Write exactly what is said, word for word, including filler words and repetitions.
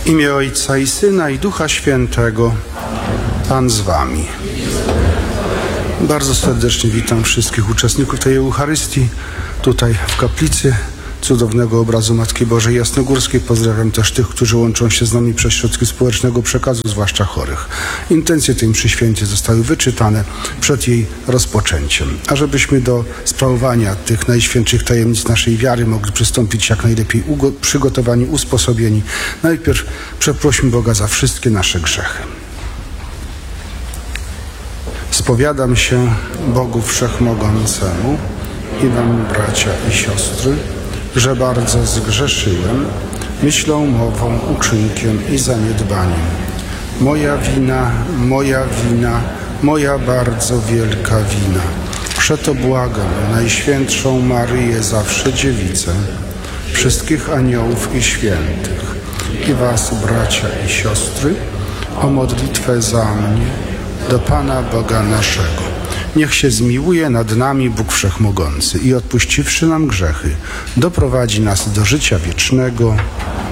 W imię Ojca i Syna i Ducha Świętego. Pan z wami. Bardzo serdecznie witam wszystkich uczestników tej Eucharystii tutaj w kaplicy cudownego obrazu Matki Bożej Jasnogórskiej. Pozdrawiam też tych, którzy łączą się z nami przez środki społecznego przekazu, zwłaszcza chorych. Intencje tej mszy świętej zostały wyczytane przed jej rozpoczęciem. A żebyśmy do sprawowania tych najświętszych tajemnic naszej wiary mogli przystąpić jak najlepiej przygotowani, usposobieni, najpierw przeprośmy Boga za wszystkie nasze grzechy. Spowiadam się Bogu Wszechmogącemu i wam, bracia i siostry, że bardzo zgrzeszyłem myślą, mową, uczynkiem i zaniedbaniem. Moja wina, moja wina, moja bardzo wielka wina. Przeto błagam Najświętszą Maryję, zawsze Dziewicę, wszystkich aniołów i świętych i was, bracia i siostry, o modlitwę za mnie do Pana Boga naszego. Niech się zmiłuje nad nami Bóg Wszechmogący i odpuściwszy nam grzechy, doprowadzi nas do życia wiecznego.